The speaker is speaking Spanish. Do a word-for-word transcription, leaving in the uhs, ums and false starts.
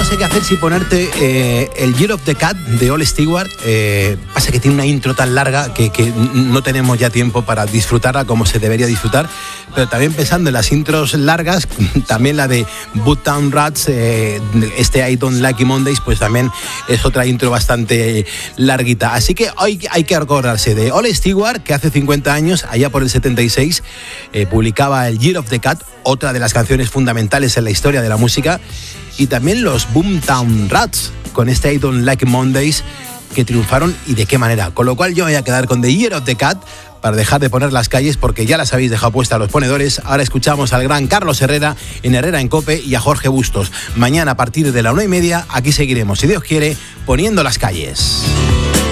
sé qué hacer si ponerte eh, el Year of the Cat de Ole Stewart. Eh, pasa que tiene una intro tan larga que, que no tenemos ya tiempo para disfrutarla como se debería disfrutar. Pero también pensando en las intros largas, también la de Boomtown Rats, eh, este I Don't Like Mondays, pues también es otra intro bastante larguita. Así que hoy hay que acordarse de Ole Stewart, que hace cincuenta años, allá por el setenta y seis, eh, publicaba el Year of the Cat, otra de las canciones fundamentales en la historia de la música, y también los Boomtown Rats, con este I Don't Like Mondays, que triunfaron y de qué manera. Con lo cual yo me voy a quedar con The Year of the Cat para dejar de poner las calles, porque ya las habéis dejado puestas los ponedores. Ahora escuchamos al gran Carlos Herrera en Herrera en Cope y a Jorge Bustos. Mañana a partir de la una y media aquí seguiremos, si Dios quiere, poniendo las calles.